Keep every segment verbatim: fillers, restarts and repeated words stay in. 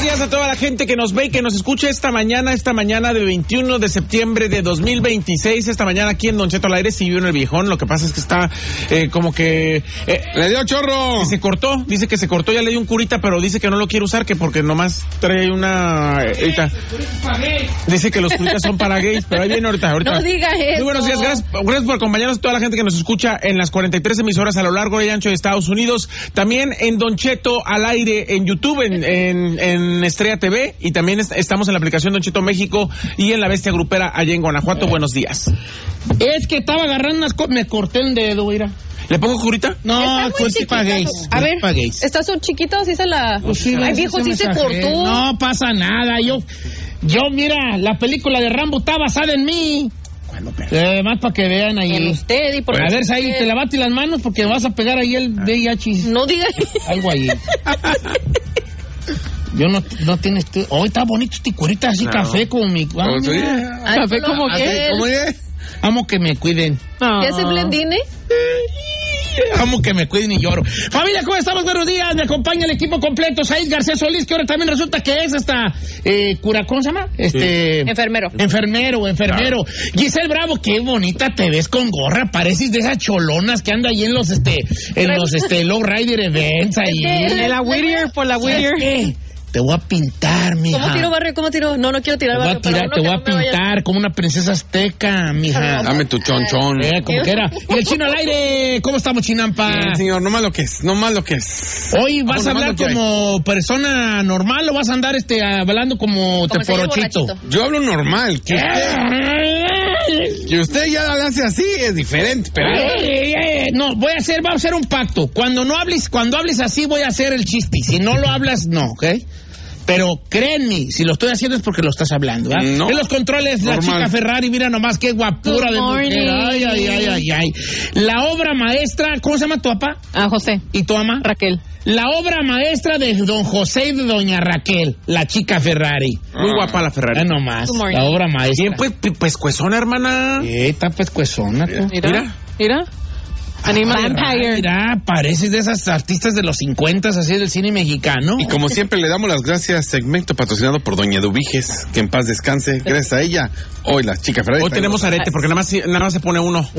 días a toda la gente que nos ve y que nos escucha esta mañana, esta mañana de veintiuno de septiembre de dos mil veintiséis, esta mañana aquí en Don Cheto al aire. Si vive en el viejón, lo que pasa es que está eh, como que... Eh, ¡Le dio chorro! Se cortó, dice que se cortó, ya le dio un curita, pero dice que no lo quiere usar, que porque nomás trae una... Eh, dice que los curitas son para gays, pero ahí viene ahorita. ahorita. No diga eso. Muy buenos días, gracias, gracias por acompañarnos a toda la gente que nos escucha en las cuarenta y tres emisoras a lo largo y ancho de Estados Unidos, también en Don Cheto al aire en YouTube, en, en, en Estrella T V, y también est- estamos en la aplicación Don Cheto México y en la Bestia Grupera allá en Guanajuato. Buenos días. Es que estaba agarrando unas cosas, me corté el dedo, mira. ¿Le pongo curita? No, pues sí paguéis. A ver, paguéis. ¿estás un chiquito? ¿Sí se la...? Pues sí, Ay, viejo, sí se mensaje. cortó. No pasa nada, yo... Yo, mira, la película de Rambo está basada en mí. Bueno, Eh, más para que vean ahí. En usted y por A ver, usted. ahí, te lavaste las manos porque vas a pegar ahí el V I H. No diga. Algo ahí. Yo no, no tienes... Hoy oh, está bonito este curita así, No. café como mi... Ah, ¿Cómo se mira. oye? Ay, ¿Café como ¿a qué? ¿Cómo es? Amo que me cuiden. ¿Qué hace Blendine? Amo que me cuiden y lloro. Familia, ¿cómo estamos? Buenos días. Me acompaña el equipo completo. Said García Solís, que ahora también resulta que es hasta eh, cura, ¿cómo se llama? Este... Enfermero. Enfermero, enfermero. Giselle Bravo, qué bonita te ves con gorra. Pareces de esas cholonas que anda ahí en los, este, en los, este, low rider events ahí. Este, En la Whittier, por la Whittier. ¿Qué? Te voy a pintar, mija. ¿Cómo tiro barrio? ¿Cómo tiro? No, no quiero Te tirar voy a barrio. pero tirar, uno te que voy a no me vaya- pintar como una princesa azteca, mija. Dame tu chonchón. Eh, como que era. Y el chino al aire, ¿cómo estamos, Chinampa? Bien, señor, no más lo que es, no más lo que es. Hoy vas a Vamos, hablar nomás lo que como persona normal o vas a andar este hablando como Como el señor teporochito. borrachito. Yo hablo normal. Que usted, que usted ya lo hace así es diferente, pero... Eh, eh, no, voy a hacer, vamos a hacer un pacto. Cuando no hables, cuando hables así voy a hacer el chiste. Si no lo hablas, no, ¿ok? Pero créanme, si lo estoy haciendo es porque lo estás hablando, ¿verdad? No. En los controles, la Normal. chica Ferrari, mira nomás qué guapura Good de mujer. morning. Ay, ay, ay, ay, ay. La obra maestra, ¿cómo se llama tu papá? Ah, José. ¿Y tu mamá? Raquel. La obra maestra de don José y de doña Raquel, la chica Ferrari. Muy guapa la Ferrari. Ya nomás, Good morning. la obra maestra. Bien, pues, pi- pues, cuezona, hermana. Eh, está pues cuezona, tú. Mira. Mira. Mira. Anima Vampire. Mira, pareces de esas artistas de los cincuenta, así del cine mexicano. Y como siempre le damos las gracias, segmento patrocinado por Doña Eduviges, que en paz descanse. Gracias a ella, hoy la chica Ferrari. Hoy tenemos arete, porque nada más, nada más se pone uno.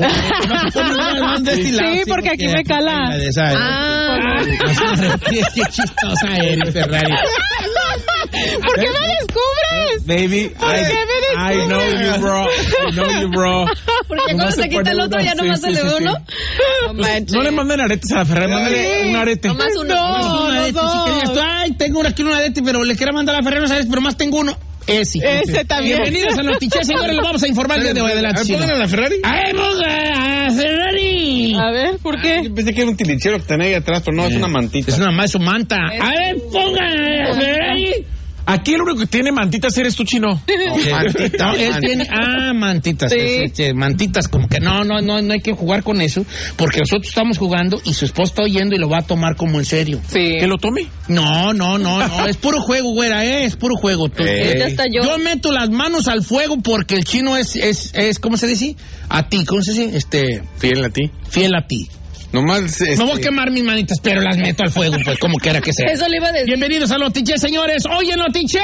Sí, porque aquí me cala. Ah. Qué chistosa eres, Ferrari. ¿Por qué me descubres? Baby, ¿Por I, qué me I know you, bro. I know you, bro. Porque cuando Nomás se se quita pone el otro uno. ya nomás Sí, se sí, le sí, ve sí. uno. No manches. No le manden aretes a la Ferrari, mándale un arete. Nomás uno. No. Un arete, los si que digas tú, ay, tengo una aquí un arete, pero le quiero mandar a Ferrari, no sabes, pero más tengo uno. Ese. Ese también. Bienvenidos a Noticias, señores, le vamos a informar el día de hoy. Adelante. A ver, pónganle a la Ferrari. ¡Ay, ponga a Ferrari! A ver, ¿por qué? Yo pensé que era un tilichero que tenía ahí atrás, pero no, es una mantita. Es una más su manta. A ver, ponga a Ferrari. Aquí el único que tiene mantitas eres tú, Chino. Mantita, No, él mantita. tiene, ah, mantitas, Sí. es, es, mantitas, como que no, no, no, no hay que jugar con eso, porque nosotros estamos jugando y su esposo está oyendo y lo va a tomar como en serio. Sí. Que lo tome. No, no, no, no, es puro juego, güera, eh, es puro juego. Tú- Eh. Ya está yo. Yo meto las manos al fuego porque el chino es, es, es, ¿cómo se dice? A ti, ¿cómo se dice? Este, Fiel a ti. fiel a ti. Nomás, este, Me voy a quemar mis manitas, pero las meto al fuego, pues, como quiera que sea. Eso le iba a decir. Bienvenidos a Notiche, señores. Hoy en Notiche.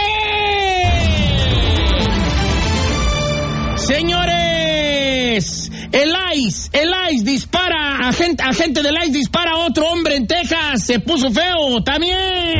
Señores, el ICE, el ICE dispara, agente, agente del ICE dispara a otro hombre en Texas. Se puso feo también.